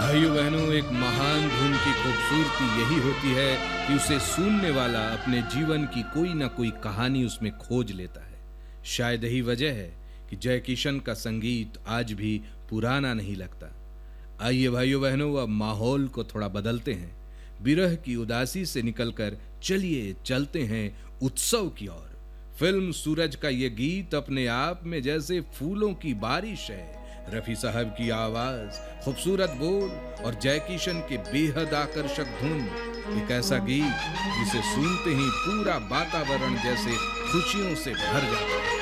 भाइयों बहनों, एक महान धुन की खूबसूरती यही होती है कि उसे सुनने वाला अपने जीवन की कोई ना कोई कहानी उसमें खोज लेता है। शायद यही वजह है कि जय किशन का संगीत आज भी पुराना नहीं लगता। आइए भाइयों बहनों, अब माहौल को थोड़ा बदलते हैं। विरह की उदासी से निकलकर चलिए चलते हैं उत्सव की ओर। फिल्म सूरज का ये गीत अपने आप में जैसे फूलों की बारिश है। रफी साहब की आवाज, खूबसूरत बोल और जय किशन के बेहद आकर्षक धुन, एक ऐसा गीत जिसे सुनते ही पूरा वातावरण जैसे खुशियों से भर जाता है।